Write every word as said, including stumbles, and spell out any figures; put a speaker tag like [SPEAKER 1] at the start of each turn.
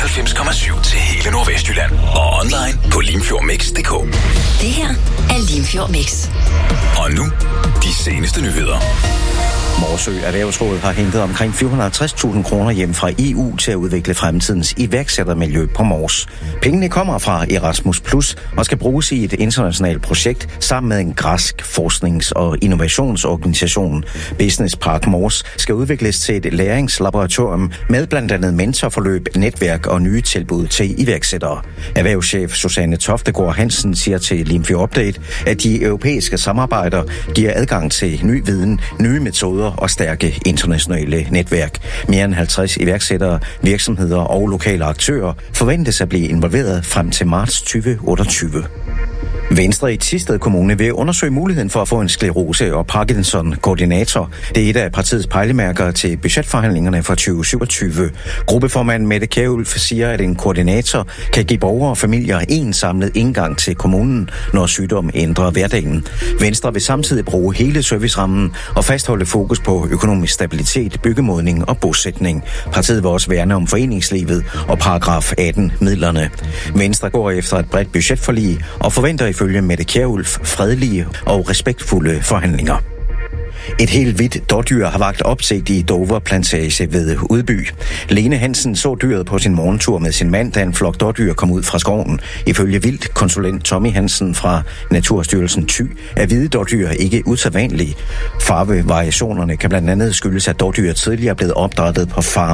[SPEAKER 1] fireoghalvfems komma syv til hele Nordvestjylland. Og online på limfjordmix punktum d k.
[SPEAKER 2] Det her er Limfjord Mix.
[SPEAKER 1] Og nu, de seneste nyheder.
[SPEAKER 3] Morsø Erhvervsråd har hentet omkring fire hundrede og halvtreds tusind kroner hjem fra E U til at udvikle fremtidens iværksættermiljø på Mors. Pengene kommer fra Erasmus Plus og skal bruges i et internationalt projekt sammen med en græsk forsknings- og innovationsorganisation. Business Park Mors skal udvikles til et læringslaboratorium med blandt andet mentorforløb, netværk og nye tilbud til iværksættere. Erhvervschef Susanne Toftegård Hansen siger til Limfjord Update, at de europæiske samarbejder giver adgang til ny viden, nye metoder og stærke internationale netværk. Mere end halvtreds iværksættere, virksomheder og lokale aktører forventes at blive involveret frem til marts tyve otteogtyve. Venstre i Thisted Kommune vil undersøge muligheden for at få en sklerose- og Parkinson-koordinator. Det er et af partiets pejlemærker til budgetforhandlingerne for tyve syvogtyve. Gruppeformand Mette Kjærulf siger, at en koordinator kan give borgere og familier en samlet indgang til kommunen, når sygdom ændrer hverdagen. Venstre vil samtidig bruge hele servicerammen og fastholde fokus på økonomisk stabilitet, byggemodning og bosætning. Partiet vil også værne om foreningslivet og paragraf atten-midlerne. Venstre går efter et bredt budgetforlig og forventer ifølge Mette Kjærulf fredelige og respektfulde forhandlinger. Et helt hvidt dårdyr har vakt opsigt i Dover Plantage ved Udby. Lene Hansen så dyret på sin morgentur med sin mand, da en flok dårdyr kom ud fra skoven. Ifølge vildt-konsulent Tommy Hansen fra Naturstyrelsen Thy er hvide dårdyr ikke usædvanlige. Farvevariationerne kan blandt andet skyldes, at dårdyr tidligere er blevet opdrættet på farm